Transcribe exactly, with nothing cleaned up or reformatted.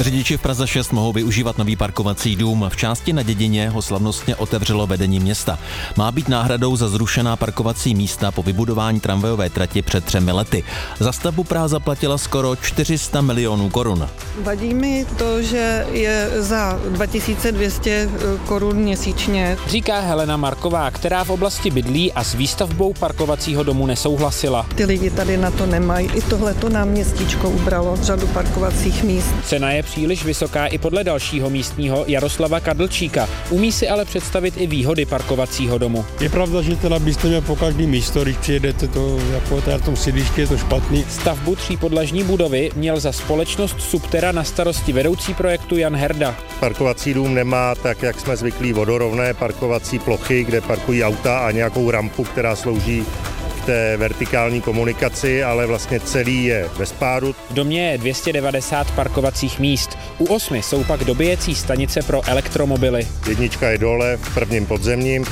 Řidiči v Praze šest mohou využívat nový parkovací dům. V části na Dědině ho slavnostně otevřelo vedení města. Má být náhradou za zrušená parkovací místa po vybudování tramvajové trati před třemi lety. Za stavbu Praha zaplatila skoro čtyři sta milionů korun. Vadí mi to, že je za dva tisíce dvě stě korun měsíčně. Říká Helena Marková, která v oblasti bydlí a s výstavbou parkovacího domu nesouhlasila. Ty lidi tady na to nemají. I tohleto nám městíčko ubralo řadu parkovacích míst. Cena je příliš vysoká i podle dalšího místního Jaroslava Kadlčíka. Umí si ale představit i výhody parkovacího domu. Je pravda, že teda byste měl po každý místo, když přijedete, to jako tady v tom sídlišti je to špatný. Stavbu třípodlažní budovy měl za společnost Subterra na starosti vedoucí projektu Jan Herda. Parkovací dům nemá, tak jak jsme zvyklí, vodorovné parkovací plochy, kde parkují auta a nějakou rampu, která slouží k té vertikální komunikaci, ale vlastně celý je bez pádu. V domě je dvě stě devadesát parkovacích míst. U osmi jsou pak dobíjecí stanice pro elektromobily. Jednička je dole v prvním podzemním.